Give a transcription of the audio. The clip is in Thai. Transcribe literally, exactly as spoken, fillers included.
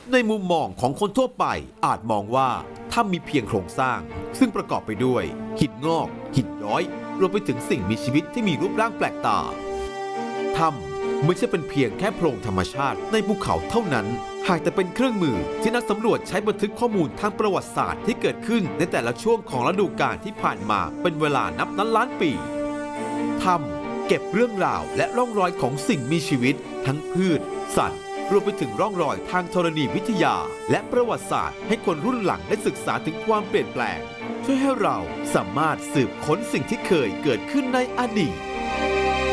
ในมุมมองของคนทั่วไปอาจมองว่าถ้ำมีเพียงโครงสร้างซึ่งประกอบไปด้วยหินงอกหินย้อยรวมไปถึงสิ่งมีชีวิตที่มีรูปร่างแปลกตาถ้ำไม่ใช่เป็นเพียงแค่โพรงธรรมชาติในภูเขาเท่านั้นหากแต่เป็นเครื่องมือที่นักสำรวจใช้บันทึกข้อมูลทางประวัติศาสตร์ที่เกิดขึ้นในแต่ละช่วงของฤดูกาลที่ผ่านมาเป็นเวลานับล้านล้านปีถ้ำเก็บเรื่องราวและร่องรอยของสิ่งมีชีวิตทั้งพืชสัตว์รวมไปถึงร่องรอยทางธรณีวิทยาและประวัติศาสตร์ให้คนรุ่นหลังได้ศึกษาถึงความเปลี่ยนแปลงช่วยให้เราสามารถสืบค้นสิ่งที่เคยเกิดขึ้นในอดีต